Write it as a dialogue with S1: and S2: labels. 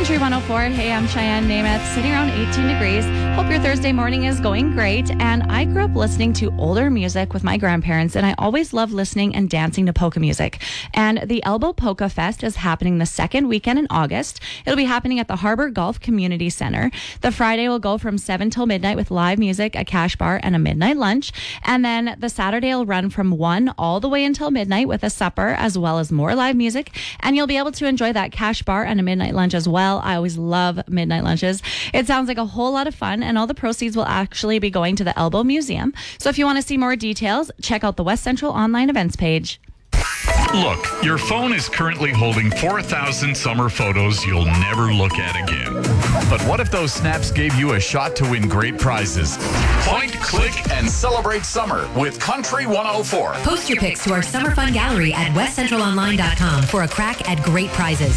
S1: Country 104. Hey, I'm Cheyenne Namath, sitting around 18 degrees. Hope your Thursday morning is going great. And I grew up listening to older music with my grandparents, and I always loved listening and dancing to polka music. And the Elbow Polka Fest is happening the second weekend in August. It'll be happening at the Harbor Golf Community Center. The Friday will go from 7 till midnight with live music, a cash bar, and a midnight lunch. And then the Saturday will run from 1 all the way until midnight with a supper, as well as more live music. And you'll be able to enjoy that cash bar and a midnight lunch as well. I always love midnight lunches. It sounds like a whole lot of fun, and all the proceeds will actually be going to the Elbow Museum. So if you want to see more details, check out the West Central online events page.
S2: Look, your phone is currently holding 4,000 summer photos you'll never look at again. But what if those snaps gave you a shot to win great prizes? Point, click, and celebrate summer with Country 104.
S3: Post your pics to our Summer Fun Gallery at westcentralonline.com for a crack at great prizes.